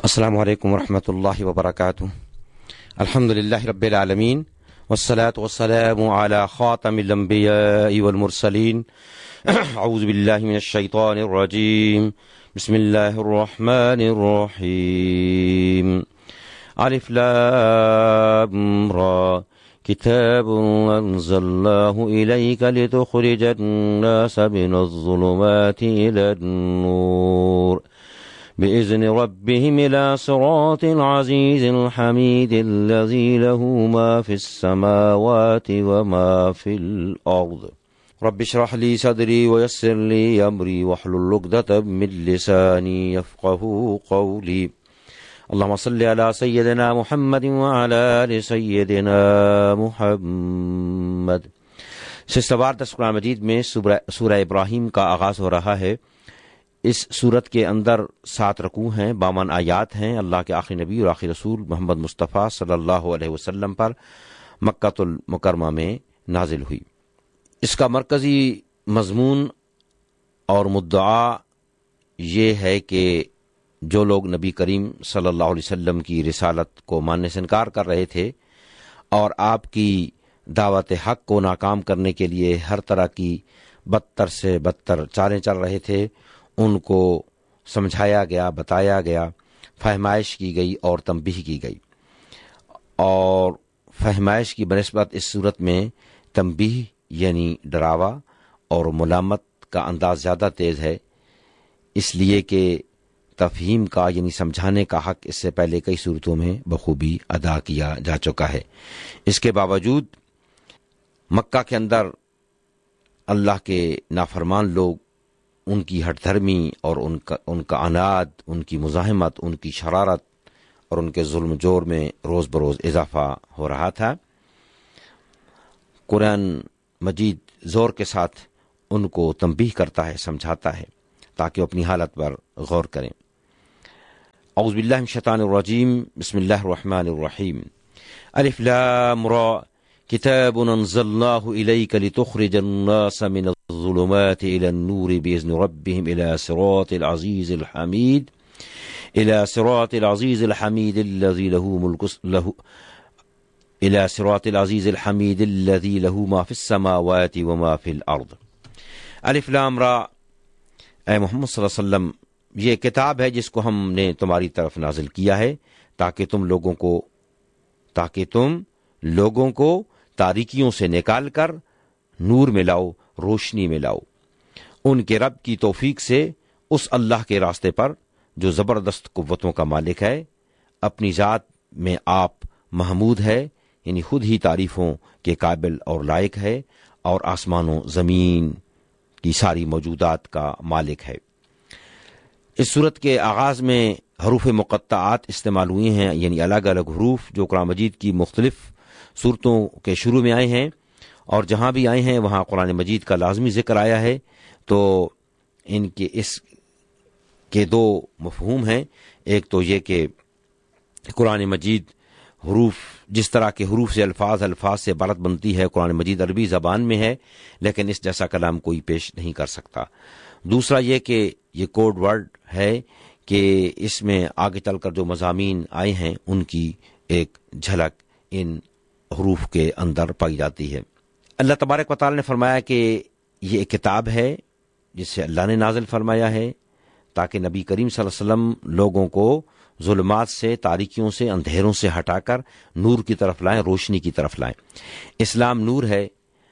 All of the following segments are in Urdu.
السلام علیکم ورحمۃ اللہ وبرکاتہ۔ الحمد للہ رب العالمین والصلاة والسلام علی خاتم الانبیاء والمرسلین۔ اعوذ باللہ من الشیطان الرجیم، بسم اللہ الرحمن الرحیم۔ الف لام را کتاب انزلناه الیک لتخرج الناس من الظلمات الى النور بإذن ربهم إلى صراط العزيز الحميد الذي له ما في السماوات وما في الأرض رب اشرح لي صدري ويسر لي أمري واحلل عقدة من لساني يفقهوا قولي اللهم صل على سيدنا محمد وعلى آل سيدنا محمد۔ سوار 10 قرآن مجید میں سورہ ابراہیم کا آغاز ہو رہا ہے۔ اس سورت کے اندر 7 رکوع ہیں، 52 آیات ہیں۔ اللہ کے آخری نبی اور آخری رسول محمد مصطفیٰ صلی اللہ علیہ وسلم پر مکہ المکرمہ میں نازل ہوئی۔ اس کا مرکزی مضمون اور مدعا یہ ہے کہ جو لوگ نبی کریم صلی اللہ علیہ وسلم کی رسالت کو ماننے سے انکار کر رہے تھے اور آپ کی دعوت حق کو ناکام کرنے کے لیے ہر طرح کی بدتر سے بدتر چالیں چل رہے تھے، ان کو سمجھایا گیا، بتایا گیا، فہمائش کی گئی اور تنبیہ کی گئی۔ اور فہمائش کی بنسبت اس صورت میں تنبیہ یعنی ڈراوا اور ملامت کا انداز زیادہ تیز ہے، اس لیے کہ تفہیم کا یعنی سمجھانے کا حق اس سے پہلے کئی صورتوں میں بخوبی ادا کیا جا چکا ہے۔ اس کے باوجود مکہ کے اندر اللہ کے نافرمان لوگ، ان کی ہٹ دھرمی اور ان کا عناد، ان کی مزاحمت، ان کی شرارت اور ان کے ظلم جور میں روز بروز اضافہ ہو رہا تھا۔ قرآن مجید زور کے ساتھ ان کو تنبیہ کرتا ہے، سمجھاتا ہے تاکہ وہ اپنی حالت پر غور کریں۔ اعوذ باللہ من الشیطان الرجیم، بسم اللہ الرحمن الرحیم۔ الف لام را کتاب انزلناه الیک لتخرج الناس من الظلمات الى النور باذن ربهم الى صراط العزیز الحمید الى صراط العزیز الحمید الذي له ما في السماوات وما في الارض۔ الف لام را، اے محمد صلی اللہ علیہ وسلم، یہ کتاب ہے جس کو ہم نے تمہاری طرف نازل کیا ہے تاکہ تم لوگوں کو تاریکیوں سے نکال کر نور میں لاؤ، روشنی میں لاؤ، ان کے رب کی توفیق سے اس اللہ کے راستے پر جو زبردست قوتوں کا مالک ہے۔ اپنی ذات میں آپ محمود ہے، یعنی خود ہی تعریفوں کے قابل اور لائق ہے، اور آسمان و زمین کی ساری موجودات کا مالک ہے۔ اس صورت کے آغاز میں حروف مقطعات استعمال ہوئے ہیں، یعنی الگ الگ حروف جو قرآن مجید کی مختلف صورتوں کے شروع میں آئے ہیں، اور جہاں بھی آئے ہیں وہاں قرآن مجید کا لازمی ذکر آیا ہے۔ تو ان کے اس کے 2 مفہوم ہیں۔ ایک تو یہ کہ قرآن مجید حروف، جس طرح کے حروف سے الفاظ سے عبارت بنتی ہے، قرآن مجید عربی زبان میں ہے، لیکن اس جیسا کلام کوئی پیش نہیں کر سکتا۔ دوسرا یہ کہ یہ کوڈ ورڈ ہے کہ اس میں آگے چل کر جو مضامین آئے ہیں ان کی ایک جھلک ان حروف کے اندر پائی جاتی ہے۔ اللہ تبارک و تعالی نے فرمایا کہ یہ ایک کتاب ہے جسے اللہ نے نازل فرمایا ہے تاکہ نبی کریم صلی اللہ علیہ وسلم لوگوں کو ظلمات سے، تاریکیوں سے، اندھیروں سے ہٹا کر نور کی طرف لائیں، روشنی کی طرف لائیں۔ اسلام نور ہے،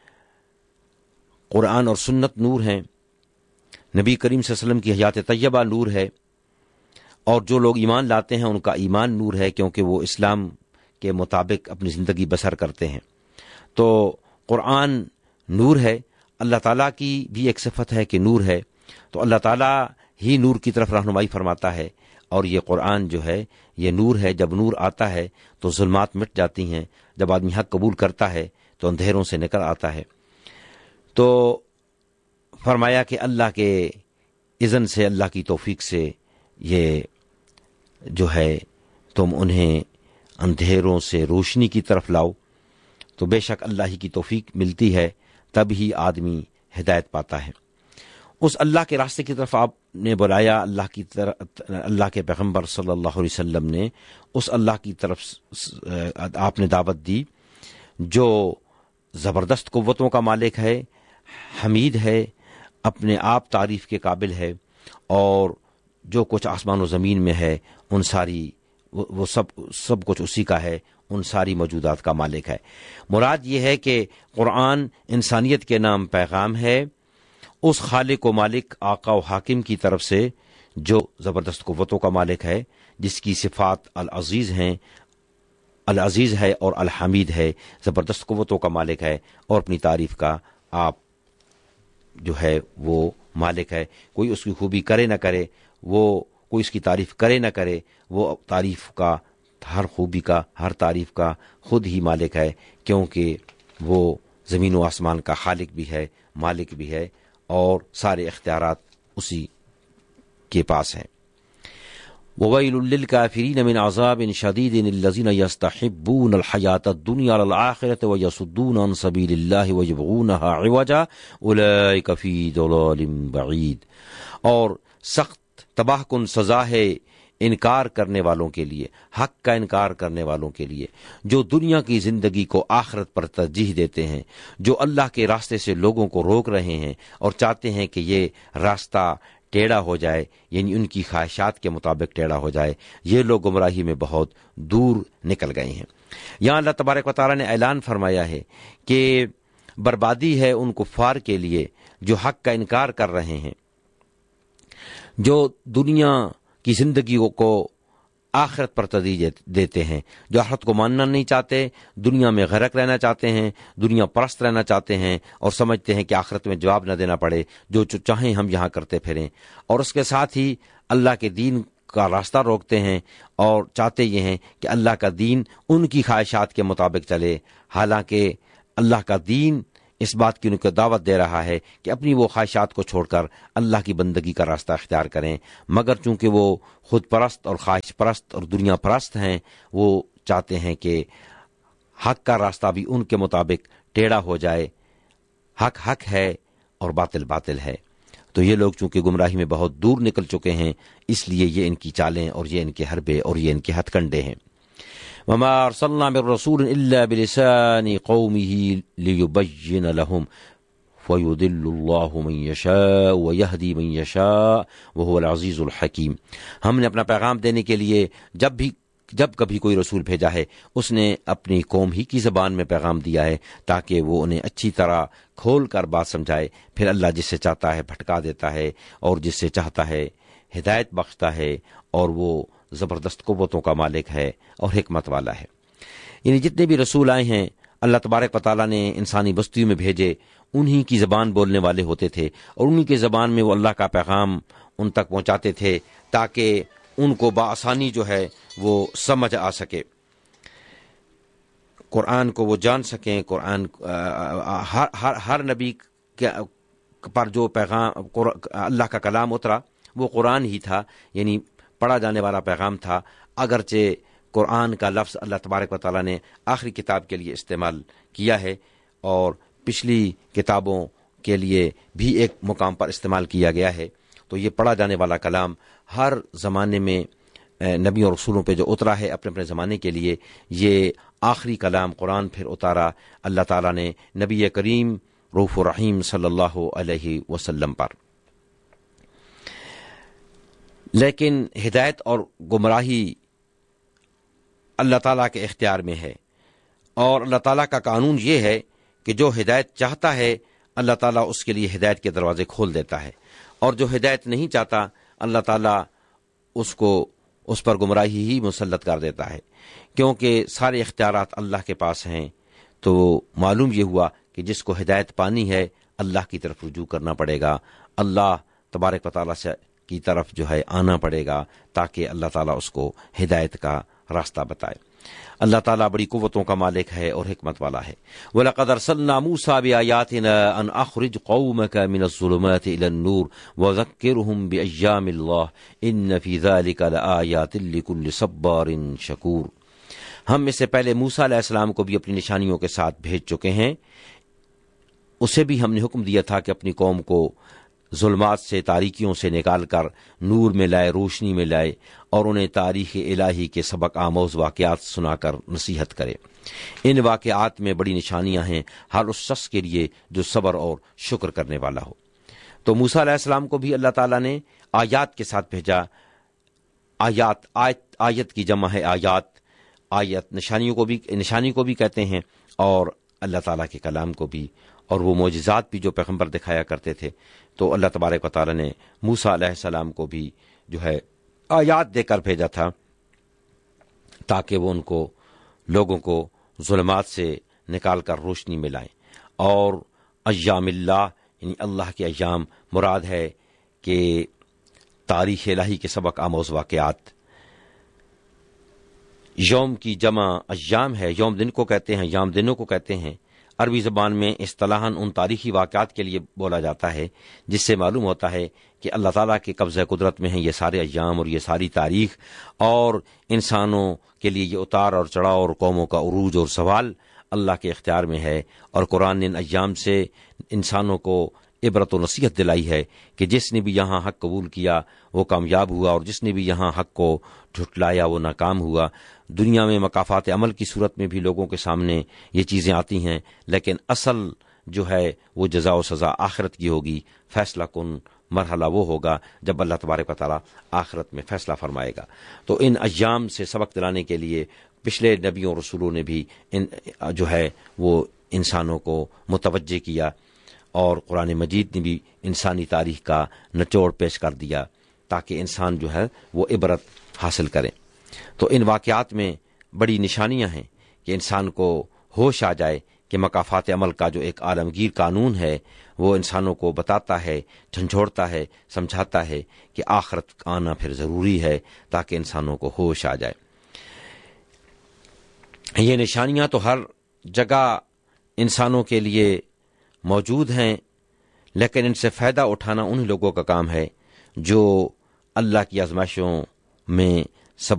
قرآن اور سنت نور ہیں، نبی کریم صلی اللہ علیہ وسلم کی حیات طیبہ نور ہے، اور جو لوگ ایمان لاتے ہیں ان کا ایمان نور ہے، کیونکہ وہ اسلام کے مطابق اپنی زندگی بسر کرتے ہیں۔ تو قرآن نور ہے، اللہ تعالیٰ کی بھی ایک صفت ہے کہ نور ہے، تو اللہ تعالیٰ ہی نور کی طرف رہنمائی فرماتا ہے، اور یہ قرآن جو ہے یہ نور ہے۔ جب نور آتا ہے تو ظلمات مٹ جاتی ہیں، جب آدمی حق قبول کرتا ہے تو اندھیروں سے نکل آتا ہے۔ تو فرمایا کہ اللہ کے اذن سے، اللہ کی توفیق سے یہ جو ہے تم انہیں اندھیروں سے روشنی کی طرف لاؤ۔ تو بے شک اللہ ہی کی توفیق ملتی ہے، تب ہی آدمی ہدایت پاتا ہے۔ اس اللہ کے راستے کی طرف آپ نے بلایا اللہ کے پیغمبر صلی اللہ علیہ وسلم نے اس اللہ کی طرف آپ نے دعوت دی جو زبردست قوتوں کا مالک ہے، حمید ہے، اپنے آپ تعریف کے قابل ہے، اور جو کچھ آسمان و زمین میں ہے ان ساری وہ سب کچھ اسی کا ہے، ان ساری موجودات کا مالک ہے۔ مراد یہ ہے کہ قرآن انسانیت کے نام پیغام ہے اس خالق و مالک، آقا و حاکم کی طرف سے جو زبردست قوتوں کا مالک ہے، جس کی صفات العزیز ہے اور الحمید ہے، زبردست قوتوں کا مالک ہے اور اپنی تعریف کا آپ جو ہے وہ مالک ہے۔ کوئی اس کی خوبی کرے نہ کرے، وہ کوئی اس کی تعریف کرے نہ کرے، وہ تعریف کا، ہر خوبی کا، ہر تعریف کا خود ہی مالک ہے، کیونکہ وہ زمین و آسمان کا خالق بھی ہے، مالک بھی ہے، اور سارے اختیارات اسی کے پاس ہیں۔ وَوَيْلٌ لِّلْكَافِرِينَ مِنْ عَذَابٍ شَدِيدٍ الَّذِينَ يَسْتَحِبُّونَ الْحَيَاةَ الدُّنْيَا عَلَى الْآخِرَةِ وَيَصُدُّونَ عَن سَبِيلِ اللَّهِ وَيَبْغُونَهَا عِوَجًا أُولَٰئِكَ فِي ضَلَالٍ بَعِيدٍ۔ اور سخت تباہ کن سزا ہے انکار کرنے والوں کے لیے، حق کا انکار کرنے والوں کے لیے، جو دنیا کی زندگی کو آخرت پر ترجیح دیتے ہیں، جو اللہ کے راستے سے لوگوں کو روک رہے ہیں اور چاہتے ہیں کہ یہ راستہ ٹیڑھا ہو جائے، یعنی ان کی خواہشات کے مطابق ٹیڑھا ہو جائے، یہ لوگ گمراہی میں بہت دور نکل گئے ہیں۔ یہاں اللہ تبارک و تعالیٰ نے اعلان فرمایا ہے کہ بربادی ہے ان کفار کے لیے جو حق کا انکار کر رہے ہیں، جو دنیا کی زندگی کو آخرت پر ترجیح دیتے ہیں، جو آخرت کو ماننا نہیں چاہتے، دنیا میں غرق رہنا چاہتے ہیں، دنیا پرست رہنا چاہتے ہیں، اور سمجھتے ہیں کہ آخرت میں جواب نہ دینا پڑے، جو چاہیں ہم یہاں کرتے پھریں، اور اس کے ساتھ ہی اللہ کے دین کا راستہ روکتے ہیں اور چاہتے یہ ہیں کہ اللہ کا دین ان کی خواہشات کے مطابق چلے، حالانکہ اللہ کا دین اس بات کی ان کو دعوت دے رہا ہے کہ اپنی وہ خواہشات کو چھوڑ کر اللہ کی بندگی کا راستہ اختیار کریں، مگر چونکہ وہ خود پرست اور خواہش پرست اور دنیا پرست ہیں، وہ چاہتے ہیں کہ حق کا راستہ بھی ان کے مطابق ٹیڑھا ہو جائے، حق حق ہے اور باطل باطل ہے۔ تو یہ لوگ چونکہ گمراہی میں بہت دور نکل چکے ہیں، اس لیے یہ ان کی چالیں اور یہ ان کے حربے اور یہ ان کے ہتھ کنڈے ہیں۔ وما ارسلنا من رسول الا بلسان قومه ليبين لهم فيضل الله من يشاء ويهدي من يشاء وهو العزيز الحكيم۔ ہم نے اپنا پیغام دینے کے لیے جب کبھی کوئی رسول بھیجا ہے، اس نے اپنی قوم ہی کی زبان میں پیغام دیا ہے تاکہ وہ انہیں اچھی طرح کھول کر بات سمجھائے۔ پھر اللہ جس سے چاہتا ہے بھٹکا دیتا ہے اور جس سے چاہتا ہے ہدایت بخشتا ہے، اور وہ زبردست قوتوں کا مالک ہے اور حکمت والا ہے۔ یعنی جتنے بھی رسول آئے ہیں اللہ تبارک و تعالیٰ نے انسانی بستیوں میں بھیجے، انہی کی زبان بولنے والے ہوتے تھے اور انہی کی زبان میں وہ اللہ کا پیغام ان تک پہنچاتے تھے تاکہ ان کو بآسانی جو ہے وہ سمجھ آ سکے، قرآن کو وہ جان سکیں۔ قرآن ہر نبی پر جو پیغام اللہ کا کلام اترا وہ قرآن ہی تھا، یعنی پڑھا جانے والا پیغام تھا، اگرچہ قرآن کا لفظ اللہ تبارک و تعالیٰ نے آخری کتاب کے لیے استعمال کیا ہے اور پچھلی کتابوں کے لیے بھی ایک مقام پر استعمال کیا گیا ہے، تو یہ پڑھا جانے والا کلام ہر زمانے میں نبی اور رسولوں پہ جو اترا ہے اپنے اپنے زمانے کے لیے، یہ آخری کلام قرآن پھر اتارا اللہ تعالیٰ نے نبی کریم رؤوف الرحیم صلی اللہ علیہ وسلم پر۔ لیکن ہدایت اور گمراہی اللہ تعالیٰ کے اختیار میں ہے، اور اللہ تعالیٰ کا قانون یہ ہے کہ جو ہدایت چاہتا ہے اللہ تعالیٰ اس کے لیے ہدایت کے دروازے کھول دیتا ہے، اور جو ہدایت نہیں چاہتا اللہ تعالیٰ اس پر گمراہی ہی مسلط کر دیتا ہے۔ کیونکہ سارے اختیارات اللہ کے پاس ہیں، تو معلوم یہ ہوا کہ جس کو ہدایت پانی ہے اللہ کی طرف رجوع کرنا پڑے گا، اللہ تبارک و تعالیٰ سے کی طرف جو ہے آنا پڑے گا تاکہ اللہ تعالیٰ اس کو ہدایت کا راستہ بتائے۔ اللہ تعالیٰ بڑی قوتوں کا مالک ہے اور حکمت والا ہے۔ وَلَقَدْ أَرْسَلْنَا مُوسَىٰ بِآيَاتِنَا أَنْ أَخْرِجْ قَوْمَكَ مِنَ الظُّلُمَاتِ إِلَى النُّورِ وَذَكِّرْهُمْ بِأَيَّامِ اللَّهِ إِنَّ فِي ذَلِكَ لَآيَاتٍ لِكُلِّ صَبَّارٍ شَكُورٍ۔ ہم اس سے پہلے موسیٰ علیہ السلام کو بھی اپنی نشانیوں کے ساتھ بھیج چکے ہیں، اسے بھی ہم نے حکم دیا تھا کہ اپنی قوم کو ظلمات سے تاریکیوں سے نکال کر نور میں لائے، روشنی میں لائے، اور انہیں تاریخ الہی کے سبق آموز واقعات سنا کر نصیحت کرے۔ ان واقعات میں بڑی نشانیاں ہیں ہر اس شخص کے لیے جو صبر اور شکر کرنے والا ہو۔ تو موسیٰ علیہ السلام کو بھی اللہ تعالیٰ نے آیات کے ساتھ بھیجا۔ آیت کی جمع ہے آیات۔ آیت نشانی کو بھی کہتے ہیں، اور اللہ تعالیٰ کے کلام کو بھی، اور وہ معجزات بھی جو پیغمبر دکھایا کرتے تھے۔ تو اللہ تبارک و تعالیٰ نے موسیٰ علیہ السلام کو بھی جو ہے آیات دے کر بھیجا تھا، تاکہ وہ ان کو لوگوں کو ظلمات سے نکال کر روشنی میں لائیں۔ اور ایام اللہ یعنی اللہ کے ایام مراد ہے کہ تاریخ الہی کے سبق آموز واقعات۔ یوم کی جمع ایام ہے، یوم دن کو کہتے ہیں، یام دنوں کو کہتے ہیں۔ عربی زبان میں اصطلاحاً ان تاریخی واقعات کے لیے بولا جاتا ہے جس سے معلوم ہوتا ہے کہ اللہ تعالیٰ کے قبضہ قدرت میں ہیں یہ سارے ایام اور یہ ساری تاریخ، اور انسانوں کے لیے یہ اتار اور چڑھاؤ اور قوموں کا عروج اور زوال اللہ کے اختیار میں ہے۔ اور قرآن نے ان ایام سے انسانوں کو عبرت و نصیحت دلائی ہے کہ جس نے بھی یہاں حق قبول کیا وہ کامیاب ہوا، اور جس نے بھی یہاں حق کو جھٹلایا وہ ناکام ہوا۔ دنیا میں مکافات عمل کی صورت میں بھی لوگوں کے سامنے یہ چیزیں آتی ہیں، لیکن اصل جو ہے وہ جزا و سزا آخرت کی ہوگی۔ فیصلہ کن مرحلہ وہ ہوگا جب اللہ تبارک و تعالیٰ آخرت میں فیصلہ فرمائے گا۔ تو ان ایام سے سبق دلانے کے لیے پچھلے نبیوں اور رسولوں نے بھی جو ہے وہ انسانوں کو متوجہ کیا، اور قرآن مجید نے بھی انسانی تاریخ کا نچوڑ پیش کر دیا تاکہ انسان جو ہے وہ عبرت حاصل کریں۔ تو ان واقعات میں بڑی نشانیاں ہیں کہ انسان کو ہوش آ جائے کہ مکافات عمل کا جو ایک عالمگیر قانون ہے وہ انسانوں کو بتاتا ہے، جھنجھوڑتا ہے، سمجھاتا ہے کہ آخرت آنا پھر ضروری ہے، تاکہ انسانوں کو ہوش آ جائے۔ یہ نشانیاں تو ہر جگہ انسانوں کے لیے موجود ہیں، لیکن ان سے فائدہ اٹھانا ان لوگوں کا کام ہے جو اللہ کی آزمائشوں میں